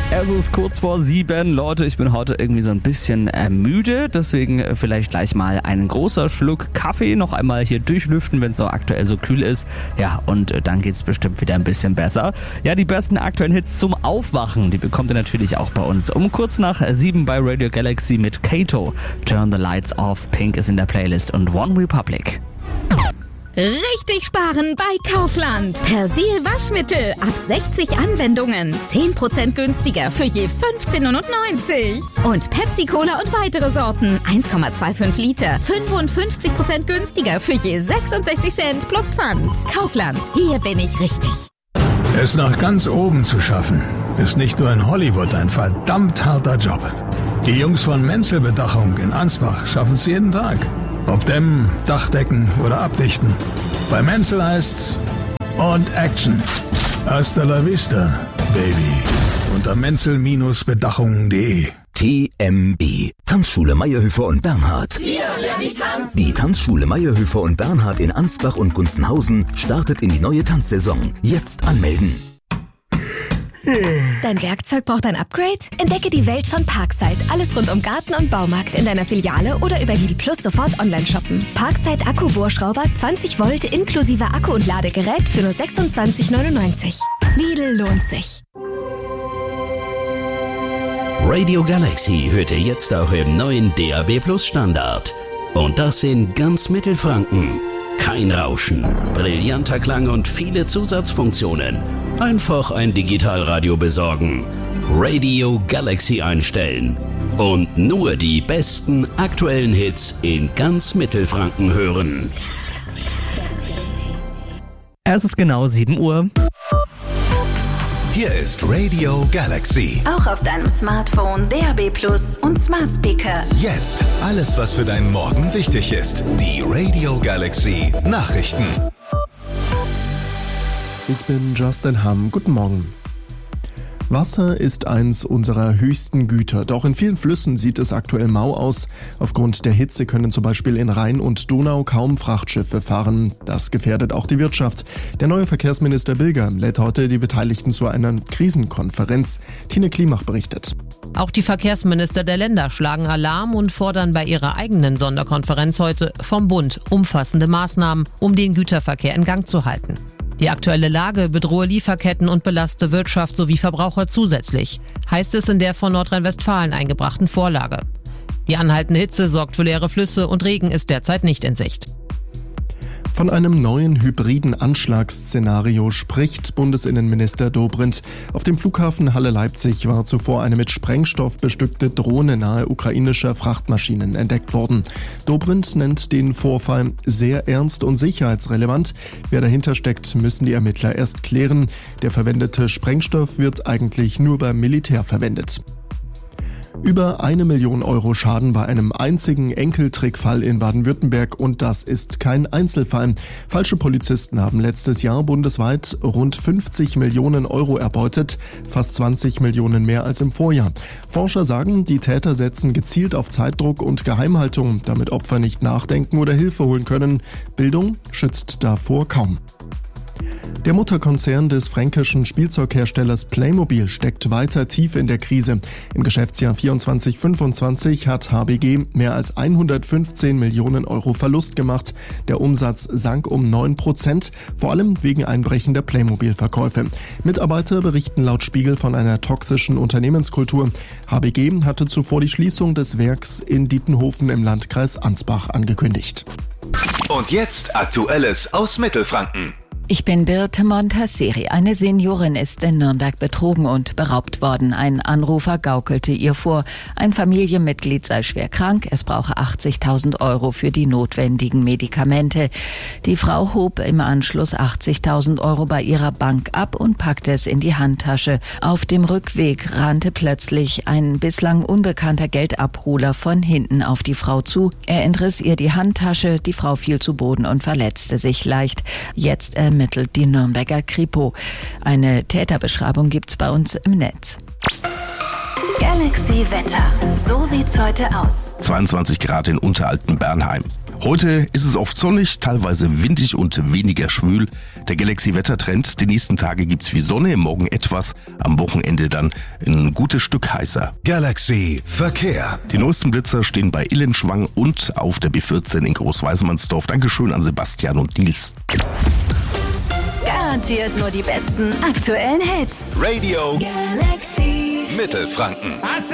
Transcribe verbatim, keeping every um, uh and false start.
Es ist kurz vor sieben. Leute, ich bin heute irgendwie so ein bisschen äh, müde, deswegen vielleicht gleich mal einen großer Schluck Kaffee noch einmal hier durchlüften, wenn es so aktuell so kühl ist. Ja, und äh, dann geht's bestimmt wieder ein bisschen besser. Ja, die besten aktuellen Hits zum Aufwachen, die bekommt ihr natürlich auch bei uns. Um kurz nach sieben bei Radio Galaxy mit Kato. Turn the Lights Off, Pink ist in der Playlist und One Republic. Richtig sparen bei Kaufland. Persil Waschmittel ab sechzig Anwendungen. zehn Prozent günstiger für je fünfzehn neunundneunzig. Und Pepsi Cola und weitere Sorten. eins Komma fünfundzwanzig Liter. fünfundfünfzig Prozent günstiger für je sechsundsechzig Cent plus Pfand. Kaufland. Hier bin ich richtig. Es nach ganz oben zu schaffen, ist nicht nur in Hollywood ein verdammt harter Job. Die Jungs von Menzel Bedachung in Ansbach schaffen es jeden Tag. Ob dämmen, Dachdecken oder abdichten. Bei Menzel heißt's und Action. Hasta la vista, Baby. Unter menzel Bedachungen punkt de. T M B. Tanzschule Meyerhöfer und Bernhard. Hier lerne ich tanzen. Die Tanzschule Meyerhöfer und Bernhard in Ansbach und Gunzenhausen startet in die neue Tanzsaison. Jetzt anmelden. Dein Werkzeug braucht ein Upgrade? Entdecke die Welt von Parkside. Alles rund um Garten und Baumarkt in deiner Filiale oder über Lidl Plus sofort online shoppen. Parkside Akkubohrschrauber zwanzig Volt inklusive Akku und Ladegerät für nur sechsundzwanzig neunundneunzig. Lidl lohnt sich. Radio Galaxy hört ihr jetzt auch im neuen D A B Plus Standard. Und das in ganz Mittelfranken. Kein Rauschen, brillanter Klang und viele Zusatzfunktionen. Einfach ein Digitalradio besorgen, Radio Galaxy einstellen und nur die besten aktuellen Hits in ganz Mittelfranken hören. Es ist genau sieben Uhr. Hier ist Radio Galaxy. Auch auf deinem Smartphone, D A B Plus und Smart Speaker. Jetzt alles, was für deinen Morgen wichtig ist. Die Radio Galaxy Nachrichten. Ich bin Justin Hamm. Guten Morgen. Wasser ist eins unserer höchsten Güter, doch in vielen Flüssen sieht es aktuell mau aus. Aufgrund der Hitze können zum Beispiel in Rhein und Donau kaum Frachtschiffe fahren. Das gefährdet auch die Wirtschaft. Der neue Verkehrsminister Bilger lädt heute die Beteiligten zu einer Krisenkonferenz. Tine Klimach berichtet. Auch die Verkehrsminister der Länder schlagen Alarm und fordern bei ihrer eigenen Sonderkonferenz heute vom Bund umfassende Maßnahmen, um den Güterverkehr in Gang zu halten. Die aktuelle Lage bedrohe Lieferketten und belaste Wirtschaft sowie Verbraucher zusätzlich, heißt es in der von Nordrhein-Westfalen eingebrachten Vorlage. Die anhaltende Hitze sorgt für leere Flüsse und Regen ist derzeit nicht in Sicht. Von einem neuen hybriden Anschlagsszenario spricht Bundesinnenminister Dobrindt. Auf dem Flughafen Halle-Leipzig war zuvor eine mit Sprengstoff bestückte Drohne nahe ukrainischer Frachtmaschinen entdeckt worden. Dobrindt nennt den Vorfall sehr ernst und sicherheitsrelevant. Wer dahinter steckt, müssen die Ermittler erst klären. Der verwendete Sprengstoff wird eigentlich nur beim Militär verwendet. Über eine Million Euro Schaden bei einem einzigen Enkeltrickfall in Baden-Württemberg und das ist kein Einzelfall. Falsche Polizisten haben letztes Jahr bundesweit rund fünfzig Millionen Euro erbeutet, fast zwanzig Millionen mehr als im Vorjahr. Forscher sagen, die Täter setzen gezielt auf Zeitdruck und Geheimhaltung, damit Opfer nicht nachdenken oder Hilfe holen können. Bildung schützt davor kaum. Der Mutterkonzern des fränkischen Spielzeugherstellers Playmobil steckt weiter tief in der Krise. Im Geschäftsjahr vierundzwanzig fünfundzwanzig hat H B G mehr als hundertfünfzehn Millionen Euro Verlust gemacht. Der Umsatz sank um neun Prozent, vor allem wegen einbrechender Playmobil-Verkäufe. Mitarbeiter berichten laut Spiegel von einer toxischen Unternehmenskultur. H B G hatte zuvor die Schließung des Werks in Dietenhofen im Landkreis Ansbach angekündigt. Und jetzt Aktuelles aus Mittelfranken. Ich bin Birte Montasseri. Eine Seniorin ist in Nürnberg betrogen und beraubt worden. Ein Anrufer gaukelte ihr vor, ein Familienmitglied sei schwer krank, es brauche achtzigtausend Euro für die notwendigen Medikamente. Die Frau hob im Anschluss achtzigtausend Euro bei ihrer Bank ab und packte es in die Handtasche. Auf dem Rückweg rannte plötzlich ein bislang unbekannter Geldabholer von hinten auf die Frau zu. Er entriss ihr die Handtasche, die Frau fiel zu Boden und verletzte sich leicht. Jetzt ermittelt die Nürnberger Kripo. Eine Täterbeschreibung gibt's bei uns im Netz. Galaxy Wetter. So sieht's heute aus. zweiundzwanzig Grad in Unteralten-Bernheim. Heute ist es oft sonnig, teilweise windig und weniger schwül. Der Galaxy-Wettertrend, die nächsten Tage gibt's viel Sonne, morgen etwas, am Wochenende dann ein gutes Stück heißer. Galaxy Verkehr. Die neuesten Blitzer stehen bei Illenschwang und auf der B vierzehn in Großweißmannsdorf. Dankeschön an Sebastian und Nils. Garantiert nur die besten aktuellen Hits. Radio Galaxy Mittelfranken.